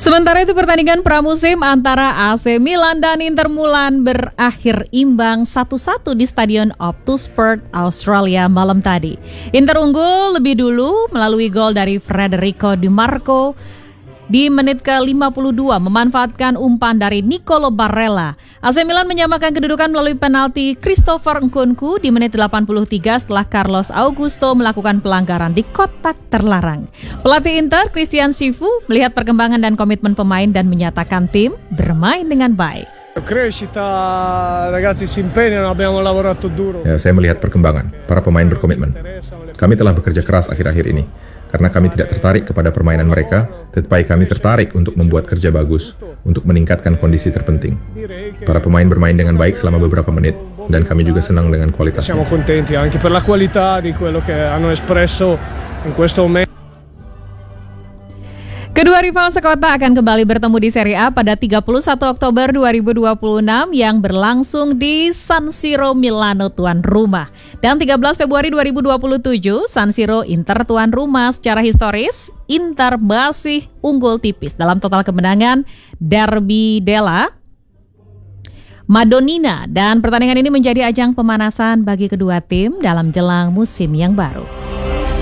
Sementara itu pertandingan pramusim antara AC Milan dan Inter Milan berakhir imbang 1-1 di Stadion Optus-Sport, Australia malam tadi. Inter unggul lebih dulu melalui gol dari Federico Di Marco di menit ke-52 memanfaatkan umpan dari Nicolo Barella. AC Milan menyamakan kedudukan melalui penalti Christopher Nkunku di menit 83 setelah Carlos Augusto melakukan pelanggaran di kotak terlarang. Pelatih Inter, Christian Sifu, melihat perkembangan dan komitmen pemain dan menyatakan tim bermain dengan baik. Saya melihat perkembangan. Para pemain berkomitmen. Kami telah bekerja keras akhir-akhir ini. Karena kami tidak tertarik kepada permainan mereka, tetapi kami tertarik untuk membuat kerja bagus, untuk meningkatkan kondisi terpenting. Para pemain bermain dengan baik selama beberapa menit, dan kami juga senang dengan kualitasnya. Siamo contenti anche per la qualità di quello che hanno espresso in questo momento. Kedua rival sekota akan kembali bertemu di Serie A pada 31 Oktober 2026 yang berlangsung di San Siro Milano tuan rumah. Dan 13 Februari 2027 San Siro Inter tuan rumah. Secara historis, Inter masih unggul tipis dalam total kemenangan Derby della Madonnina. Dan pertandingan ini menjadi ajang pemanasan bagi kedua tim dalam jelang musim yang baru.